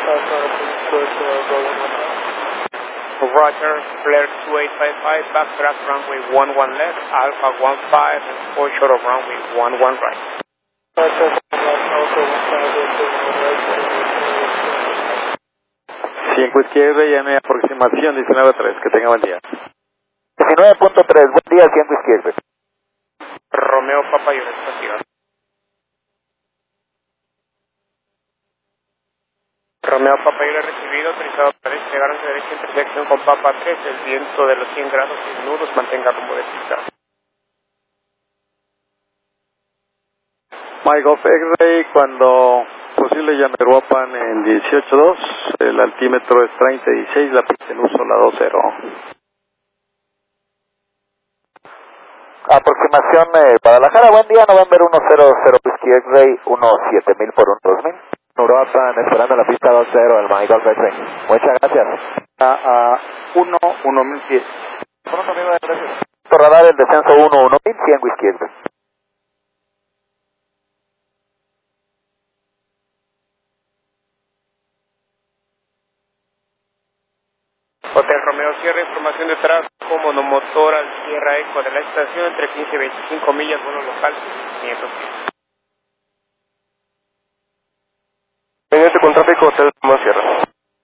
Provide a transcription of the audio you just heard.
Roger, Flair 2855, backtrack runway 11 left, Alpha 15, and 4 short of runway 11 right. 5 izquierda, llame aproximación 19.3, que tenga buen día. 19.3, buen día, 5 izquierda. Romeo Papa United, Romeo Papa United recibido, autorizado para despegar hacia derecha, intersección con Papa 3, el viento de los 100 grados y nudos, mantenga rumbo despistado. Mike Golf X-Ray, cuando posible llame Guapan en 18.2, el altímetro es 30.16, la pista en uso la 20. Aproximación Guadalajara, buen día, November 100, Whiskey X-Ray, 17000 por 12000. Uruapan, esperando la pista 20, el Mike Golf X-Ray. Muchas gracias. 1-1010. Pronto, amigo, gracias. Radar, el descenso 1-1000, 100 Whiskey X-Ray. Hotel Romeo Sierra, información de tráfico, monomotor al Sierra Eco de la estación, entre 15 y 25 millas, vuelo local, 500 pies.